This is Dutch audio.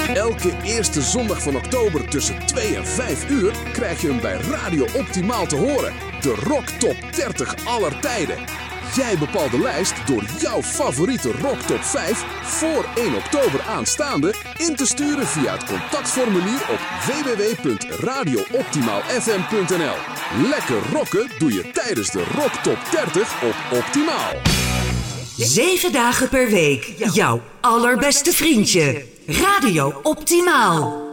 Elke eerste zondag van oktober tussen 2 en 5 uur krijg je hem bij Radio Optimaal te horen. De Rock Top 30 aller tijden. Jij bepaalt de lijst door jouw favoriete Rock Top 5 voor 1 oktober aanstaande in te sturen via het contactformulier op www.radiooptimaalfm.nl. Lekker rocken doe je tijdens de Rock Top 30 op Optimaal. 7 dagen per week. Jouw allerbeste vriendje. Radio Optimaal.